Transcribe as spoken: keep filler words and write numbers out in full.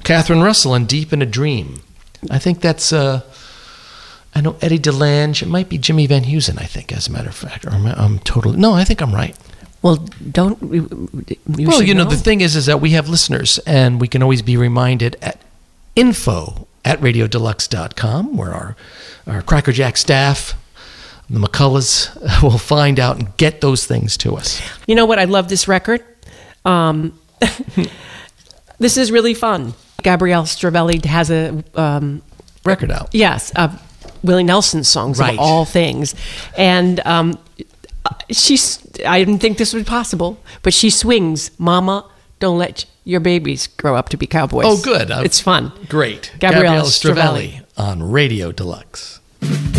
Catherine Russell and Deep in a Dream. I think that's, uh, I know Eddie DeLange. It might be Jimmy Van Heusen, I think, as a matter of fact. Or I'm, I'm totally, no, I think I'm right. Well, don't, you well, you know, know, the thing is, is that we have listeners, and we can always be reminded at info at radio deluxe dot com, where our, our Cracker Jack staff, the McCulloughs, will find out and get those things to us. You know what? I love this record. Um, this is really fun. Gabrielle Stravelli has a... Um, record out. Yes, uh, Willie Nelson's songs, right. Of all things. And um, she's... I didn't think this was possible, but she swings, Mama, don't let your babies grow up to be cowboys. Oh, good. Uh, it's fun. Great. Gabrielle Gabrielle Stravelli. Stravelli on Radio Deluxe.